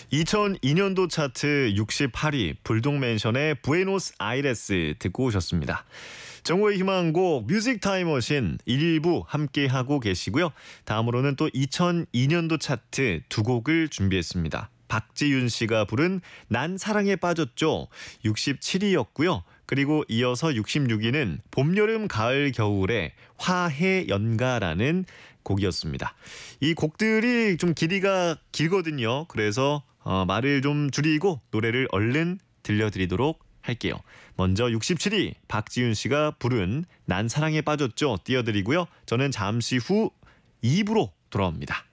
2002년도 차트 68위 불독맨션의 부에노스 아이레스 듣고 오셨습니다. 정오의 희망곡 뮤직 타임머신 1부 함께하고 계시고요. 다음으로는 또 2002년도 차트 두 곡을 준비했습니다. 박지윤 씨가 부른 난 사랑에 빠졌죠. 67위였고요. 그리고 이어서 66위는 봄, 여름, 가을, 겨울의 화해 연가라는 곡이었습니다. 이 곡들이 좀 길이가 길거든요. 그래서 말을 좀 줄이고 노래를 얼른 들려드리도록 할게요. 먼저 67위 박지윤 씨가 부른 난 사랑에 빠졌죠 띄워드리고요. 저는 잠시 후 2부로 돌아옵니다.